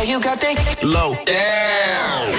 Yeah, you got that low down.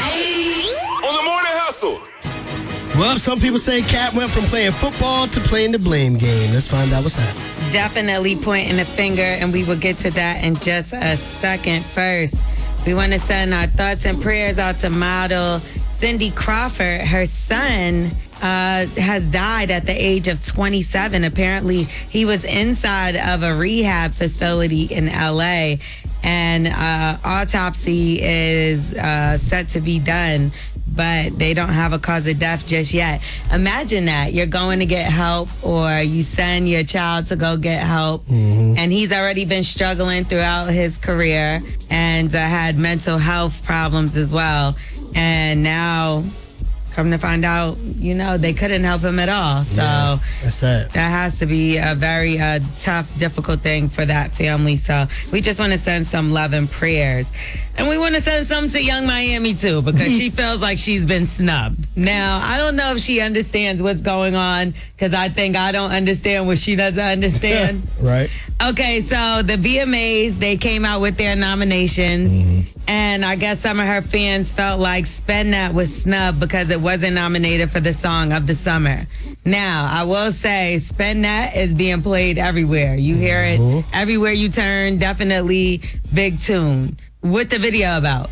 On the morning hustle. Well, some people say Cat went from playing football to playing the blame game. Let's find out what's happening. Definitely pointing the finger, and we will get to that in just a second. First, we want to send our thoughts and prayers out to model Cindy Crawford. Her son has died at the age of 27. Apparently, he was inside of a rehab facility in LA, and autopsy is set to be done, but they don't have a cause of death just yet. Imagine that. You're going to get help, or you send your child to go get help, and he's already been struggling throughout his career and had mental health problems as well. And now, come to find out, they couldn't help him at all. So Yeah, that's sad. that has to be a very tough, difficult thing for that family. So we just want to send some love and prayers. And we want to send some to Young Miami, too, because she feels like she's been snubbed. Now, I don't know if she understands what's going on, because I think I don't understand what she doesn't understand. Right. Okay, so the VMAs, they came out with their nominations, and I guess some of her fans felt like Spend That was snubbed because it wasn't nominated for the Song of the Summer. Now, I will say Spend That is being played everywhere. You hear it everywhere you turn. Definitely big tune. What the video about?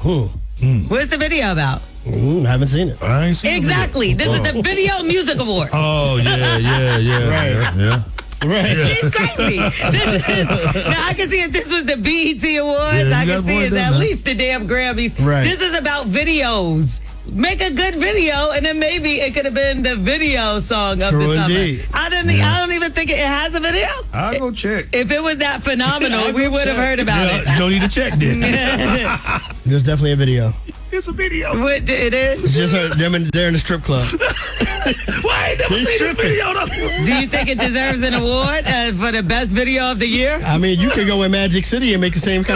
What's the video about? Haven't seen it. I ain't seen Exactly. This is the Video Music Award. Oh, yeah. Right. Yeah. Right. She's crazy. Now, I can see if this was the BET Awards, Yeah, I you can got see more it's than at that. least the damn Grammys. Right. This is about videos. Make a good video, and then maybe it could have been the video song of True the summer. indeed. I don't even think it has a video. I'll go check. If it was that phenomenal, we would have heard about it. You don't need to check this. There's definitely a video. It's a video. What it is? It's just they're in the strip club. Why ain't never seen this video though? Do you think it deserves an award for the best video of the year? I mean, you could go in Magic City and make the same kind